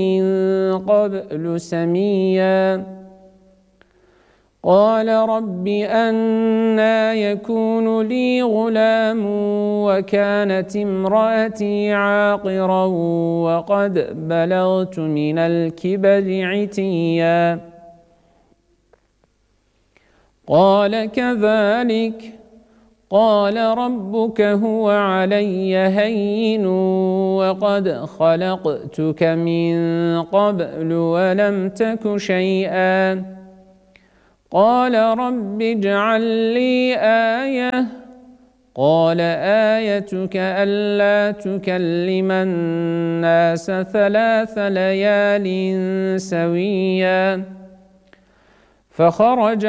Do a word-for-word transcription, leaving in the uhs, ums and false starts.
من قبل سميا قال رب أنى يكون لي غلام وكانت امرأتي عاقرا وقد بلغت من الكبر عتيا قال كذلك قال ربك هو علي هين وقد خلقتك من قبل ولم تك شيئا قال رب اجعل لي آية قال آيتك ألا تكلم الناس ثلاث ليال سويا فخرج